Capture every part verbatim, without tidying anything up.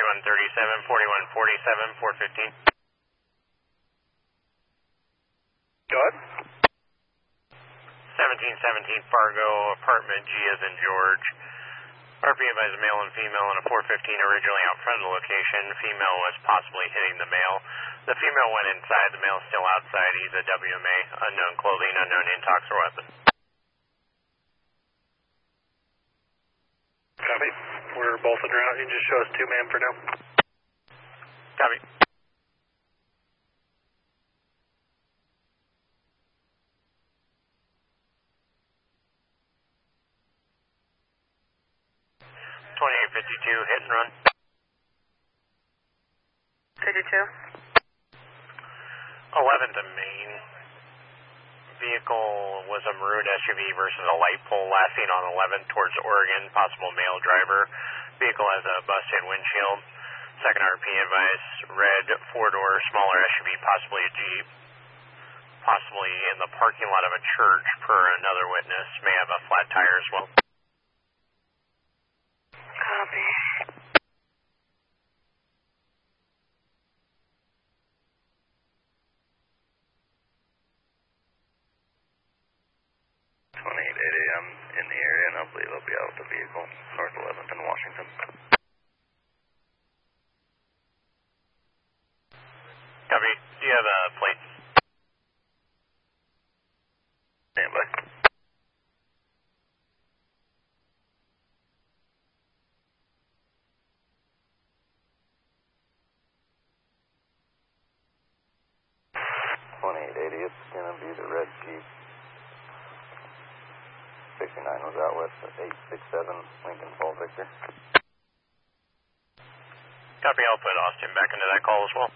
forty-one thirty-seven, forty-one forty-seven, four fifteen. Go ahead. seventeen seventeen Fargo, apartment G as in George. R P advised male and female on a four fifteen originally out front of the location. Female was possibly hitting the male. The female went inside. The male is still outside. He's a W M A. Unknown clothing, unknown intox or weapon. Copy. We're both in route. You just show us two man for now. Copy. twenty-eight fifty-two, hit and run. fifty-two. eleventh and Main. Vehicle was a maroon S U V versus a light pole lasting on eleventh towards Oregon. Possible male driver. Vehicle has a busted windshield. Second R P advice, red four-door smaller S U V, possibly a Jeep. Possibly in the parking lot of a church per another witness. May have a flat tire as well. Copy. twenty-eight eight A M in the area, and I believe I'll be out with the vehicle, North eleventh in Washington. Copy. Do you have a plate? Stand by. twenty-eight eighty, it's going to be the red Jeep. sixty-nine was out west at eight six seven Lincoln Fall Victor. Copy, I'll put Austin back into that call as well.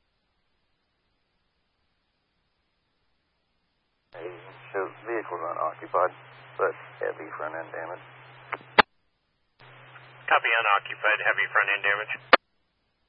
Hey, shows vehicle's unoccupied, but heavy front end damage. Copy, unoccupied, heavy front end damage.